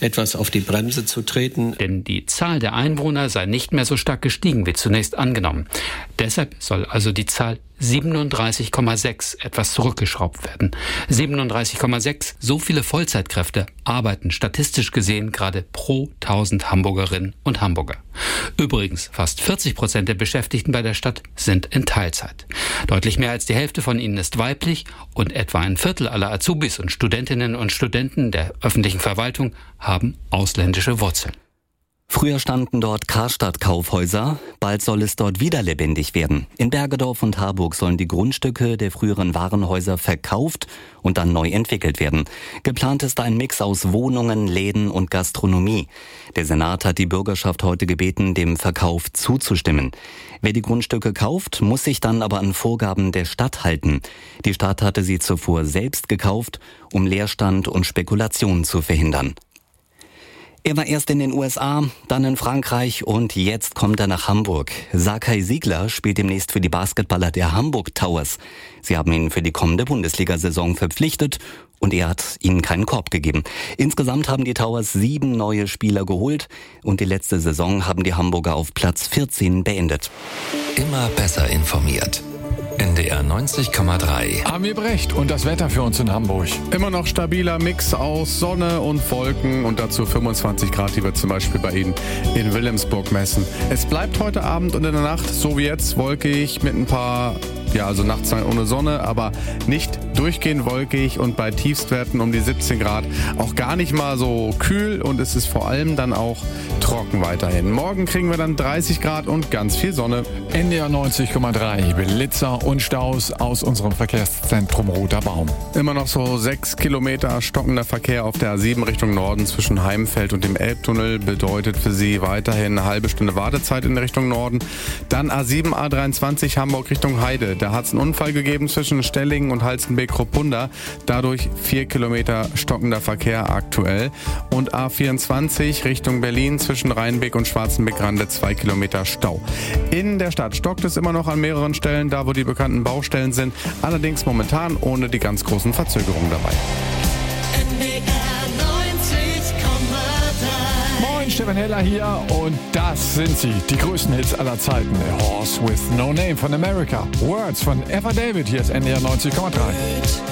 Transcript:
etwas auf die Bremse zu treten. Denn die Zahl der Einwohner sei nicht mehr so stark gestiegen wie zunächst angenommen. Deshalb soll also die Zahl 37,6 etwas zurückgeschraubt werden. 37,6, so viele Vollzeitkräfte arbeiten statistisch gesehen gerade pro 1000 Hamburgerinnen und Hamburger. Übrigens, fast 40% der Beschäftigten bei der Stadt sind in Teilzeit. Deutlich mehr als die Hälfte von ihnen ist weiblich und etwa ein Viertel aller Azubis und Studentinnen und Studenten der öffentlichen Verwaltung haben ausländische Wurzeln. Früher standen dort Karstadt-Kaufhäuser, bald soll es dort wieder lebendig werden. In Bergedorf und Harburg sollen die Grundstücke der früheren Warenhäuser verkauft und dann neu entwickelt werden. Geplant ist ein Mix aus Wohnungen, Läden und Gastronomie. Der Senat hat die Bürgerschaft heute gebeten, dem Verkauf zuzustimmen. Wer die Grundstücke kauft, muss sich dann aber an Vorgaben der Stadt halten. Die Stadt hatte sie zuvor selbst gekauft, um Leerstand und Spekulation zu verhindern. Er war erst in den USA, dann in Frankreich und jetzt kommt er nach Hamburg. Sakai Siegler spielt demnächst für die Basketballer der Hamburg Towers. Sie haben ihn für die kommende Bundesliga-Saison verpflichtet und er hat ihnen keinen Korb gegeben. Insgesamt haben die Towers 7 neue Spieler geholt und die letzte Saison haben die Hamburger auf Platz 14 beendet. Immer besser informiert. NDR 90,3. Amir Brecht und das Wetter für uns in Hamburg. Immer noch stabiler Mix aus Sonne und Wolken und dazu 25 Grad, die wir zum Beispiel bei Ihnen in Wilhelmsburg messen. Es bleibt heute Abend und in der Nacht, so wie jetzt, wolkig mit ein paar, also nachts ohne Sonne, aber nicht durchgehend wolkig und bei Tiefstwerten um die 17 Grad auch gar nicht mal so kühl und es ist vor allem dann auch trocken weiterhin. Morgen kriegen wir dann 30 Grad und ganz viel Sonne. NDR 90,3. Blitzer und Staus aus unserem Verkehrszentrum Roter Baum. Immer noch so 6 Kilometer stockender Verkehr auf der A7 Richtung Norden zwischen Heimfeld und dem Elbtunnel bedeutet für Sie weiterhin eine halbe Stunde Wartezeit in Richtung Norden. Dann A7, A23 Hamburg Richtung Heide. Da hat es einen Unfall gegeben zwischen Stellingen und Halstenbeck-Kruppunda. Dadurch 4 Kilometer stockender Verkehr aktuell. Und A24 Richtung Berlin zwischen Rheinbeck und Schwarzenbeck-Rande 2 Kilometer Stau. In der Stadt stockt es immer noch an mehreren Stellen, da wo die bekannten Baustellen sind. Allerdings momentan ohne die ganz großen Verzögerungen dabei. Moin, Stefan Heller hier und das sind sie, die größten Hits aller Zeiten. A Horse with No Name von America. Words von Eva David, hier ist NDR 90,3.